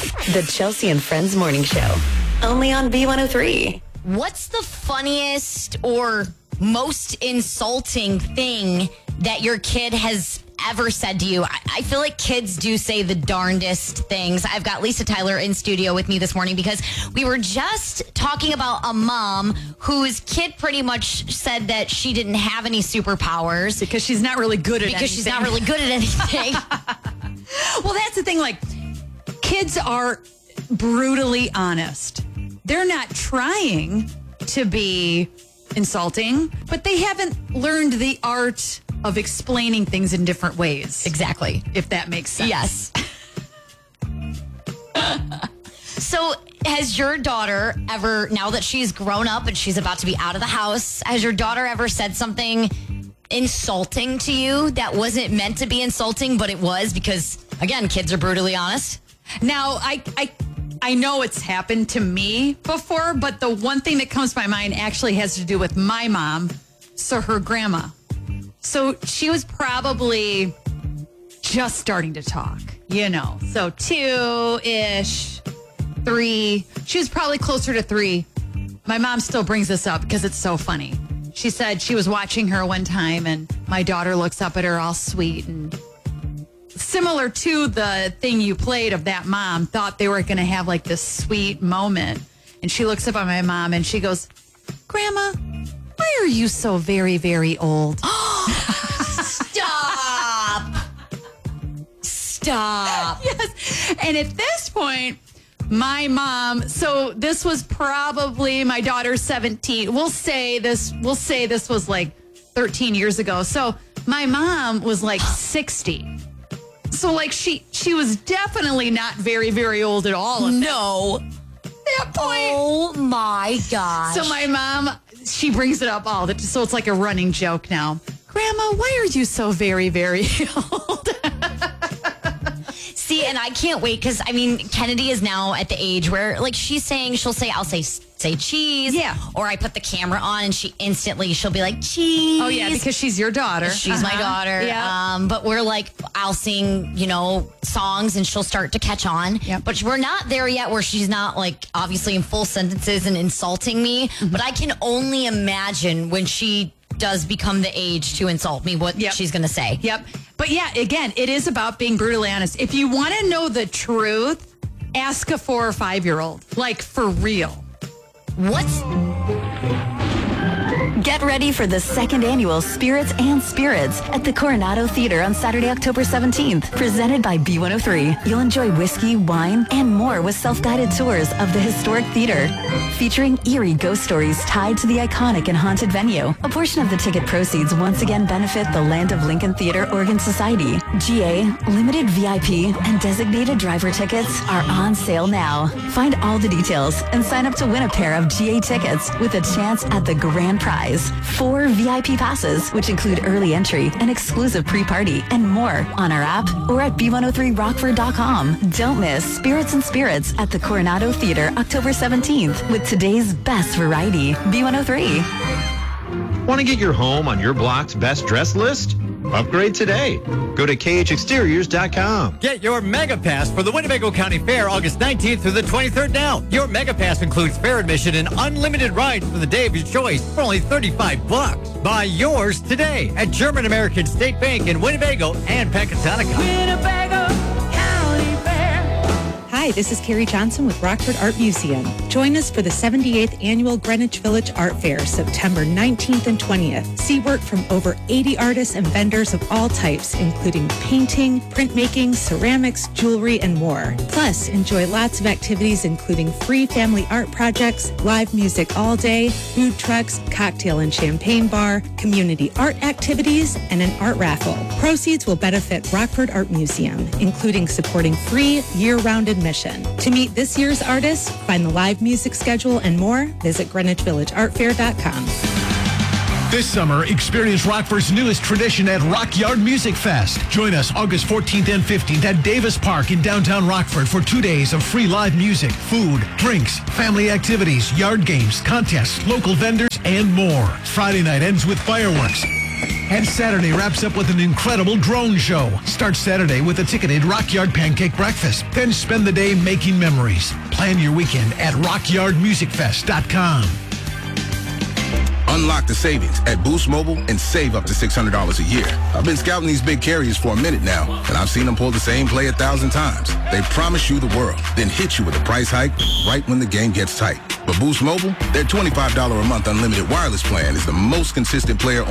The Chelsea and Friends Morning Show. Only on B103. What's the funniest or most insulting thing that your kid has ever said to you? I feel like kids do say the darndest things. I've got Lisa Tyler in studio with me this morning because we were just talking about a mom whose kid pretty much said that she didn't have any superpowers. Because she's not really good at anything. Because she's not really good at anything. Well, that's the thing. Like, kids are brutally honest. They're not trying to be insulting, but they haven't learned the art of explaining things in different ways. Exactly. If that makes sense. Yes. So has your daughter ever, now that she's grown up and she's about to be out of the house, has your daughter ever said something insulting to you that wasn't meant to be insulting, but it was because, again, kids are brutally honest? Now, I know it's happened to me before, but the one thing that comes to my mind actually has to do with my mom, so her grandma. So she was probably just starting to talk, so 2-ish, 3. She was probably closer to 3. My mom still brings this up because it's so funny. She said she was watching her one time and my daughter looks up at her all sweet and similar to the thing you played of that mom, thought they were going to have like this sweet moment. And she looks up at my mom and she goes, "Grandma, why are you so very, very old?" Stop. Yes. And at this point, my mom, so this was probably my daughter's 17. We'll say this was like 13 years ago. So my mom was like 60. So like she was definitely not very, very old at all. No. That point. Oh my gosh. So my mom, she brings it up all the time. So it's like a running joke now. "Grandma, why are you so very, very old?" See, and I can't wait because, Kennedy is now at the age where, like, she'll say, I'll say cheese. Yeah. Or I put the camera on and she'll be like, cheese. Oh, yeah, because she's your daughter. She's my daughter. Yeah. But we're like, I'll sing, songs and she'll start to catch on. Yep. But we're not there yet where she's not, like, obviously in full sentences and insulting me. Mm-hmm. But I can only imagine when she does become the age to insult me what she's going to say. Yep. But yeah, again, it is about being brutally honest. If you want to know the truth, ask a 4 or 5-year-old. Like, for real. What's... Get ready for the second annual Spirits and Spirits at the Coronado Theater on Saturday, October 17th. Presented by B103. You'll enjoy whiskey, wine, and more with self-guided tours of the historic theater. Featuring eerie ghost stories tied to the iconic and haunted venue. A portion of the ticket proceeds once again benefit the Land of Lincoln Theater Organ Society. GA, limited VIP, and designated driver tickets are on sale now. Find all the details and sign up to win a pair of GA tickets with a chance at the grand prize. 4 VIP passes, which include early entry, an exclusive pre-party, and more on our app or at b103rockford.com. Don't miss Spirits and Spirits at the Coronado Theater October 17th with today's best variety, B103. Want to get your home on your block's best dress list? Upgrade today. Go to khexteriors.com. Get your Mega Pass for the Winnebago County Fair August 19th through the 23rd now. Your Mega Pass includes fair admission and unlimited rides for the day of your choice for only $35. Buy yours today at German American State Bank in Winnebago and Pecatonica. Winnebago County Fair. Hi, this is Carrie Johnson with Rockford Art Museum. Join us for the 78th Annual Greenwich Village Art Fair, September 19th and 20th. See work from over 80 artists and vendors of all types, including painting, printmaking, ceramics, jewelry, and more. Plus, enjoy lots of activities, including free family art projects, live music all day, food trucks, cocktail and champagne bar, community art activities, and an art raffle. Proceeds will benefit Rockford Art Museum, including supporting free year-round admission. To meet this year's artists, find the live music schedule and more, visit GreenwichVillageArtFair.com. This summer, experience Rockford's newest tradition at Rockyard Music Fest. Join us August 14th and 15th at Davis Park in downtown Rockford for 2 days of free live music, food, drinks, family activities, yard games, contests, local vendors, and more. Friday night ends with fireworks. And Saturday wraps up with an incredible drone show. Start Saturday with a ticketed Rockyard Pancake Breakfast. Then spend the day making memories. Plan your weekend at rockyardmusicfest.com. Unlock the savings at Boost Mobile and save up to $600 a year. I've been scouting these big carriers for a minute now, and I've seen them pull the same play 1,000 times. They promise you the world, then hit you with a price hike right when the game gets tight. But Boost Mobile, their $25 a month unlimited wireless plan is the most consistent player